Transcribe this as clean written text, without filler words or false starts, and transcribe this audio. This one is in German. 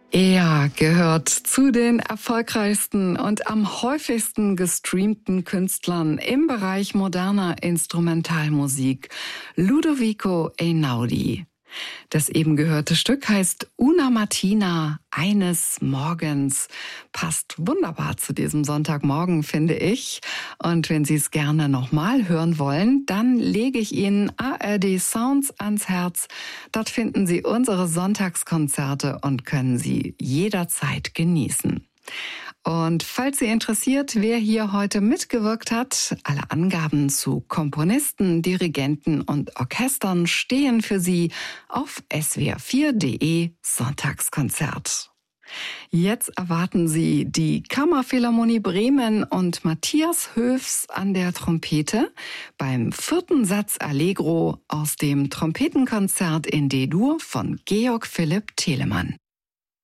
Er gehört zu den erfolgreichsten und am häufigsten gestreamten Künstlern im Bereich moderner Instrumentalmusik, Ludovico Einaudi. Das eben gehörte Stück heißt Una Mattina, eines Morgens. Passt wunderbar zu diesem Sonntagmorgen, finde ich. Und wenn Sie es gerne nochmal hören wollen, dann lege ich Ihnen ARD Sounds ans Herz. Dort finden Sie unsere Sonntagskonzerte und können sie jederzeit genießen. Und falls Sie interessiert, wer hier heute mitgewirkt hat, alle Angaben zu Komponisten, Dirigenten und Orchestern stehen für Sie auf swr4.de Sonntagskonzert. Jetzt erwarten Sie die Kammerphilharmonie Bremen und Matthias Höfs an der Trompete beim 4. Satz Allegro aus dem Trompetenkonzert in D-Dur von Georg Philipp Telemann.